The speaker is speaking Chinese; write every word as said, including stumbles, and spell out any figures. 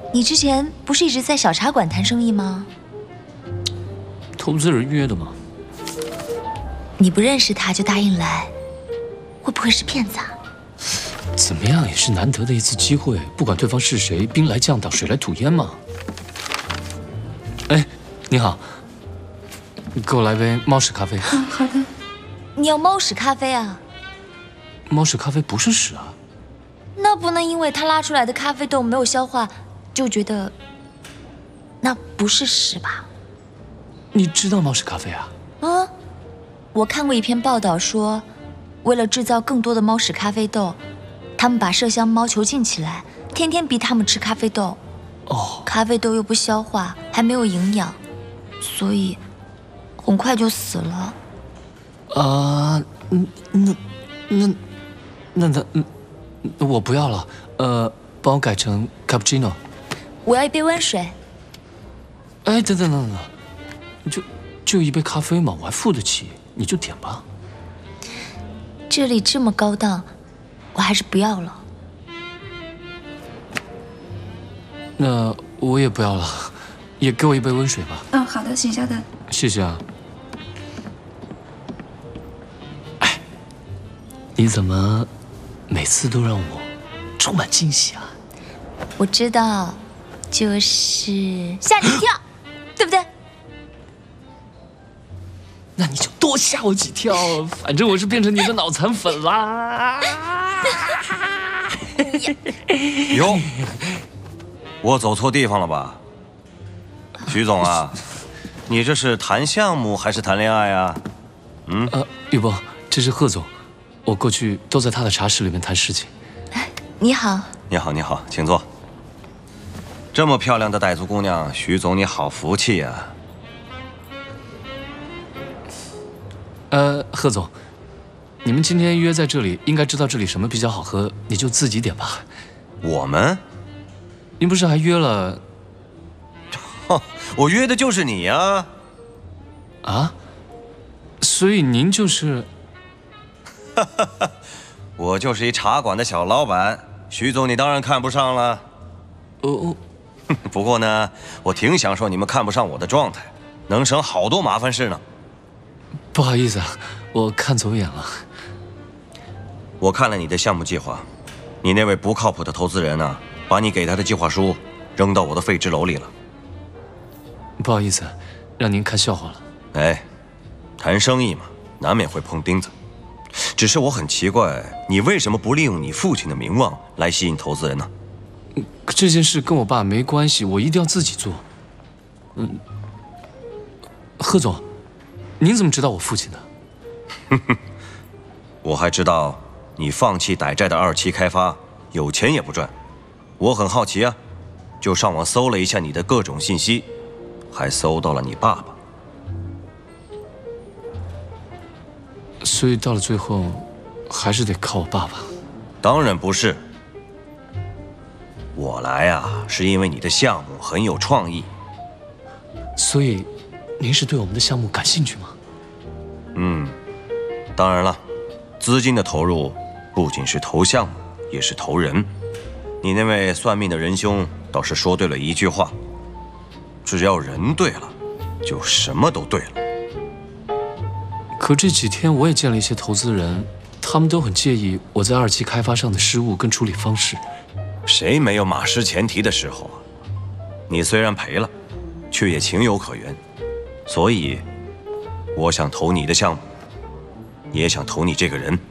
你之前不是一直在小茶馆谈生意吗？ 投资人约的吗？ 你不认识他就答应来，会不会是骗子啊？ 怎么样也是难得的一次机会，不管对方是谁，兵来将挡，水来土掩嘛。哎，你好，给我来杯猫屎咖啡。 嗯，好的。你要猫屎咖啡啊？ 猫屎咖啡不是屎啊。 那不能因为他拉出来的咖啡豆没有消化，就觉得那不是屎吧？ 你知道猫屎咖啡啊？ 啊，我看过一篇报道说，为了制造更多的猫屎咖啡豆，他们把麝香猫囚禁起来，天天逼他们吃咖啡豆。 哦， 咖啡豆又不消化，还没有营养，所以很快就死了。 啊，那那那那那嗯，我不要了，呃，帮我改成 cappuccino。 我要一杯温水。 哎，等等等等，就就一杯咖啡嘛，我还付得起，你就点吧。 这里这么高档，我还是不要了。 那我也不要了，也给我一杯温水吧。 嗯，好的，请稍等。 谢谢啊。哎，你怎么每次都让我充满惊喜啊？ 我知道，就是吓你一跳，对不对？ 那你就多吓我几跳，反正我是变成你的脑残粉啦。 哟，我走错地方了吧？徐总啊，你这是谈项目还是谈恋爱啊？嗯， 呃，玉波，这是贺总，我过去都在他的茶室里面谈事情。 你好， 你好，你好，请坐。这么漂亮的傣族姑娘，徐总你好福气呀。 呃，贺总，你们今天约在这里，应该知道这里什么比较好喝，你就自己点吧。 我们？ 您不是还约了？ 哼，我约的就是你呀。 啊？所以您就是？ 哈哈哈，我就是一茶馆的小老板，徐总你当然看不上了。 哦。 不过呢，我挺享受你们看不上我的状态，能省好多麻烦事呢。 不好意思啊，我看走眼了。 我看了你的项目计划，你那位不靠谱的投资人呢、啊，把你给他的计划书扔到我的废纸篓里了。 不好意思，让您看笑话了。 哎，谈生意嘛，难免会碰钉子。只是我很奇怪，你为什么不利用你父亲的名望来吸引投资人呢？ 这件事跟我爸没关系，我一定要自己做。嗯，贺总，您怎么知道我父亲的？ 哼哼，我还知道你放弃傣寨的二期开发，有钱也不赚。我很好奇啊，就上网搜了一下你的各种信息，还搜到了你爸爸。 所以到了最后，还是得靠我爸爸。 当然不是。我来啊，是因为你的项目很有创意。 所以，您是对我们的项目感兴趣吗？ 嗯，当然了，资金的投入不仅是投项目，也是投人。你那位算命的仁兄倒是说对了一句话：只要人对了，就什么都对了。 可这几天我也见了一些投资人，他们都很介意我在二期开发上的失误跟处理方式。 谁没有马失前蹄的时候啊？你虽然赔了，却也情有可原。所以，我想投你的项目，也想投你这个人。